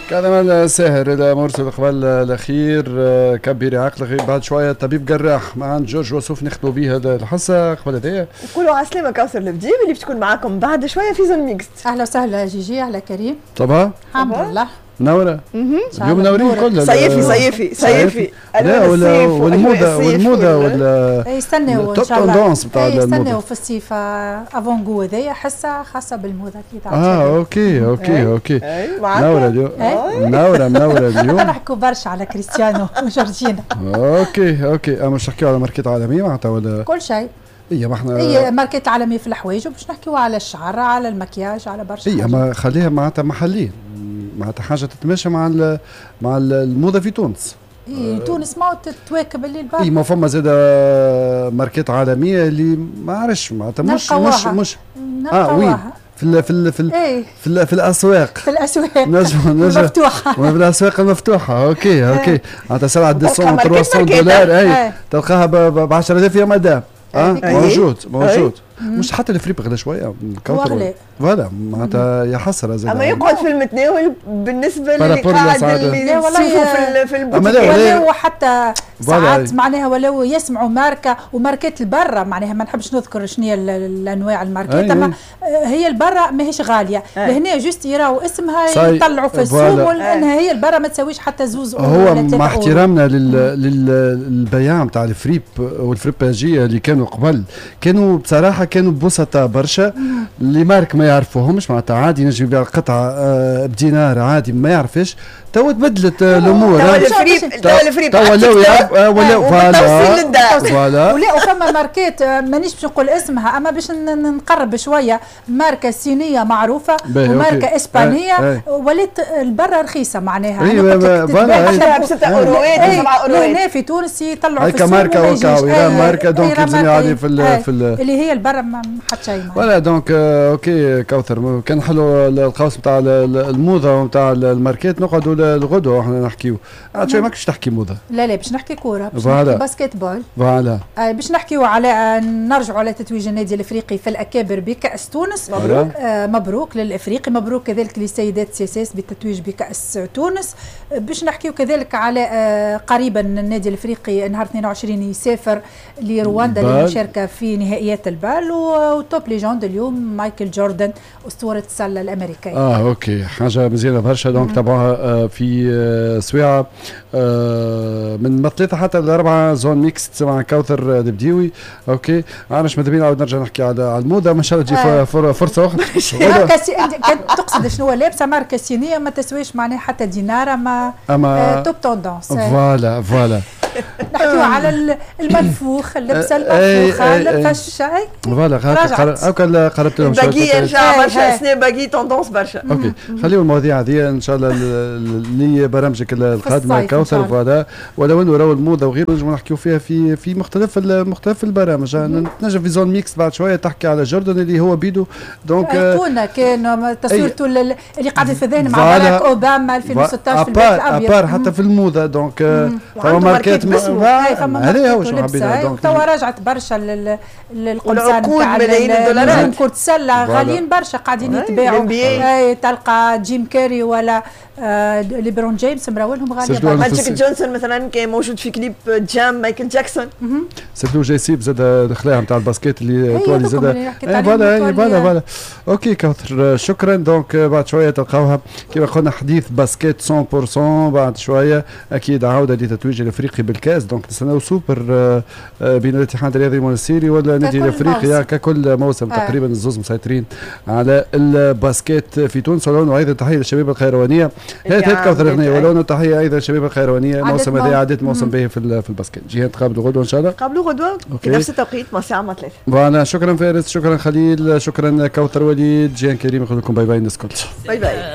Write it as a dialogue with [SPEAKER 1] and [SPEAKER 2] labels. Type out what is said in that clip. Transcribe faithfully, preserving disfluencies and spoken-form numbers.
[SPEAKER 1] كان ساهر المرسل قبل الاخير كبير عقل بعد شويه طبيب جراح مع جورج وسوف نختموا به هذا الحصه قبل هذايا.
[SPEAKER 2] وكلوا على السلامه كوثر البديبي اللي بتكون معاكم بعد شويه في زون ميكست.
[SPEAKER 3] اهلا وسهلا جيجي. على كريم
[SPEAKER 1] طبعا
[SPEAKER 3] الحمد لله
[SPEAKER 1] منورة. اليوم منورين كلنا.
[SPEAKER 2] صيفي صيفي صيفي
[SPEAKER 1] لا ولا والموضة والموضة ولا
[SPEAKER 3] يستناو ان شاء الله
[SPEAKER 1] توندونس نتاع الموضة.
[SPEAKER 3] يستناو في الصيف افونغو هذايا حصة خاصة بالموضة كي تعرف.
[SPEAKER 1] اه اوكي اوكي اوكي منورة اليوم. منورة منورة اليوم.
[SPEAKER 3] نحكوا برشا على كريستيانو وجورجينا.
[SPEAKER 1] اوكي اوكي مش نحكيو على ماركات عالمية معناتها ولا
[SPEAKER 3] كل شيء.
[SPEAKER 1] هي ما احنا
[SPEAKER 3] هي ماركات عالمية في الحوايج وباش نحكيو على الشعر على المكياج على برشا.
[SPEAKER 1] هي ما خليها معناتها محليين معناتها حاجه تتماشى مع مع الموضه في تونس.
[SPEAKER 3] اي تونس ما تتواكب اللي البارح.
[SPEAKER 1] اي ما فما زاده ماركات عالميه اللي ما عرفش معناتها مش مش مش اه وين في ال في ال في ال
[SPEAKER 3] ايه
[SPEAKER 1] في, ال في الاسواق
[SPEAKER 3] في الاسواق
[SPEAKER 1] نجم نجم
[SPEAKER 3] مفتوحه
[SPEAKER 1] في الاسواق المفتوحه. اوكي اوكي معناتها سلعه مئتين ثلاثمئة دولار اي تلقاها ب عشرة آلاف يا مدام. اه موجود موجود. مش حتى الفريب غلا شويه
[SPEAKER 3] كوثر
[SPEAKER 1] فوالا معناتها يا حسره زاد
[SPEAKER 2] اما يقعد في المتناول بالنسبه للي قاعد اللي يشوفوا في في البوتيك
[SPEAKER 3] ولاو حتى ساعات معناها ولاو يسمعوا ماركه وماركات البرة معناها ما نحبش نذكر شنو هي الانواع الماركات اما هي البرة ماهيش غاليه لهنا جوست يراو اسمها يطلعوا في السوق لانها هي البرة ما تساويش حتى زوز
[SPEAKER 1] هو مع احترامنا للبياع نتاع الفريب والفريباجيه اللي كانوا قبل كانوا بصراحه كانوا بسطاء برشا اللي مارك ما يعرفوهمش معناتها عادي نجم يبيع قطعه آه بدينار عادي ما يعرفش. تو تبدلت الامور.
[SPEAKER 2] تو الفريب تو الفريب
[SPEAKER 1] تو ولاو ولاو فوالا
[SPEAKER 3] فوالا ولا وفما ماركات مانيش باش نقول اسمها اما باش نقرب شويه ماركه صينيه معروفه وماركه اسبانيه ولات البرة رخيصه معناها.
[SPEAKER 1] ايوه
[SPEAKER 2] فوالا ب ستة اوروات سبعة اوروات.
[SPEAKER 3] هنا في تونس يطلعوا في
[SPEAKER 1] السوق ماركه وكا ماركه دونك لازم عادي في في
[SPEAKER 3] اللي هي البرة ما حد شيء.
[SPEAKER 1] ولا دونك اوكي كوثر كان حلو القوس نتاع الموضه ونتاع الماركات نقعدوا الغدوه احنا نحكيو عاد شويه ماكش تحكي موضه.
[SPEAKER 3] لا لا باش نحكي كوره باش نحكي باسكيت بول.
[SPEAKER 1] فوالا
[SPEAKER 3] آه باش نحكيو على نرجعوا على تتويج النادي الافريقي في الاكابر بكاس تونس.
[SPEAKER 2] مبروك
[SPEAKER 3] آه مبروك للافريقي مبروك كذلك لسيدات سي اس اس بالتتويج بكاس تونس. آه باش نحكيو كذلك على آه قريبا النادي الافريقي نهار اثنين وعشرين يسافر لرواندا للمشاركه في نهائيات البال وتوب ليجوند اليوم مايكل جوردن اسطوره السله الامريكيه.
[SPEAKER 1] اه اوكي حاجه مزيانه برشا دونك تابعوها في سويعه من ثلاثه حتى لاربعه زون ميكس مع كوثر البديوي. اوكي عارف ماذا بينا نعاود نرجع نحكي على الموضه ما شاء الله تجي فرصه اخرى.
[SPEAKER 3] كانت تقصد شنو لابسه ماركه صينيه ما تسويش معناها حتى دينار اما آه توب توندونس.
[SPEAKER 1] فوالا فوالا
[SPEAKER 3] نحكيو على المنفوخ اللبسه المنفوخه الفشه
[SPEAKER 1] فوالا هاكا قربت لهم شويه
[SPEAKER 2] باقي رجع برشا سنين باقي توندونس برشا.
[SPEAKER 1] اوكي خليو المواضيع هذه ان شاء الله لبرامجك القادمه كوثر فوالا ولو انه راهو الموضه وغيره نجموا نحكيو فيها في في مختلف مختلف البرامج. نجم في زون ميكس بعد شويه تحكي على جوردن اللي هو بيدو دونك
[SPEAKER 3] ايقونه كان تصويرته اللي قاعده في الذهن مع باراك اوباما ألفين وستة عشر في البيت الابيض
[SPEAKER 1] ابار حتى في الموضه دونك فما ماركات
[SPEAKER 3] هذه هو شو حبينا توا رجعت برشا للقمصان تاع
[SPEAKER 2] ملايين الدولارات
[SPEAKER 3] كرة السله غاليين برشا قاعدين يتباعوا. تلقى جيم كاري ولا آه ليبرون جيمس مراولهم غاليه.
[SPEAKER 2] ماجيك جونسون مثلا كان موجود في كليب جام مايكل جاكسون.
[SPEAKER 1] سيدو جي سيب زاد الخلايا نتاع الباسكيت اللي طوالي زاد فوالا فوالا فوالا. اوكي كوثر شكرا. دونك بعد شويه تلقاوها كما قلنا حديث باسكيت مية بالمية بعد شويه اكيد عوده لتتويج الافريقي بالكاس. دونك نستناو سوبر بين الاتحاد الرياضي المونستيري ولا النادي الافريقي ككل موسم آه. تقريبا الزوز مسيطرين على الباسكيت في تونس. ولو ايضا تحيه للشباب الخيروانيه هي هيك كوثر اغنيه ولو تحيه ايضا للشباب الخيروانيه موسم هذا عدت موسم به في في الباسكيت. جهه تقابلوا غدوه ان شاء الله
[SPEAKER 2] قابلوا غدوه في نفس التوقيت مع الساعه ثلاثة.
[SPEAKER 1] فوالا شكرا فارس شكرا خليل شكرا كوثر وليد جيان كريم نقول لكم باي باي الناس الكل.
[SPEAKER 2] باي باي.